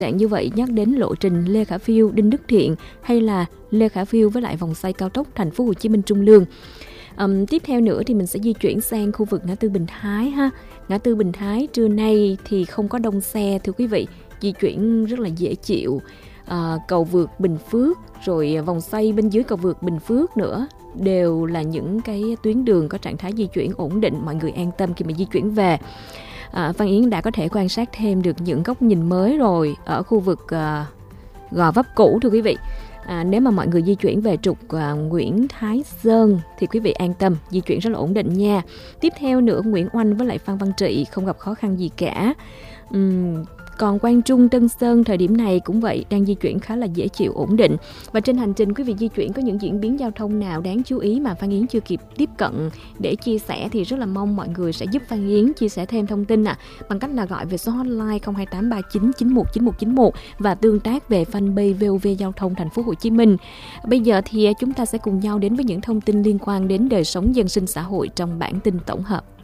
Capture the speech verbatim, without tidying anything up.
Dạng như vậy nhắc đến lộ trình Lê Khả Phiêu, Đinh Đức Thiện hay là Lê Khả Phiêu với lại vòng xoay cao tốc Thành phố Hồ Chí Minh Trung Lương. Um, tiếp theo nữa thì mình sẽ di chuyển sang khu vực ngã tư Bình Thái ha. Ngã tư Bình Thái trưa nay thì không có đông xe thưa quý vị, di chuyển rất là dễ chịu. À, cầu vượt Bình Phước rồi vòng xoay bên dưới cầu vượt Bình Phước nữa đều là những cái tuyến đường có trạng thái di chuyển ổn định, mọi người an tâm khi mà di chuyển về. À, Văn Yến đã có thể quan sát thêm được những góc nhìn mới rồi ở khu vực à, Gò Vấp cũ thưa quý vị. À, nếu mà mọi người di chuyển về trục à, Nguyễn Thái Sơn thì quý vị an tâm, di chuyển rất là ổn định nha. Tiếp theo nữa, Nguyễn Oanh với lại Phan Văn Trị không gặp khó khăn gì cả. Uhm, Còn Quang Trung, Tân Sơn thời điểm này cũng vậy, đang di chuyển khá là dễ chịu, ổn định. Và trên hành trình quý vị di chuyển có những diễn biến giao thông nào đáng chú ý mà Phan Yến chưa kịp tiếp cận để chia sẻ thì rất là mong mọi người sẽ giúp Phan Yến chia sẻ thêm thông tin à, bằng cách là gọi về số hotline không hai tám ba chín chín một chín một chín một và tương tác về fanpage vê o vê Giao thông Thành phố Hồ Chí Minh. Bây giờ thì chúng ta sẽ cùng nhau đến với những thông tin liên quan đến đời sống dân sinh xã hội trong bản tin tổng hợp.